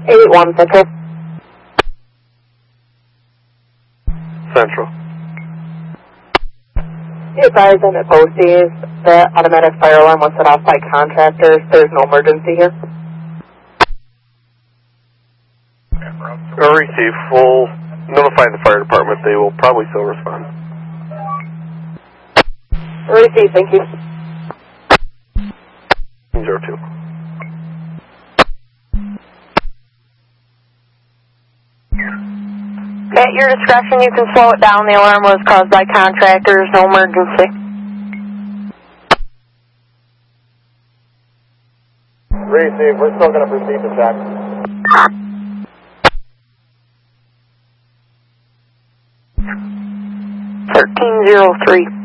81 Central. Central. Be advised I'm at BOCES. The automatic fire alarm was set off by contractors. There's no emergency here. Receive. We'll notify the fire department. They will probably still respond. Receive, thank you. 02. At your discretion, you can slow it down. The alarm was caused by contractors. No emergency. Receive. We're still going to proceed to check. 1303.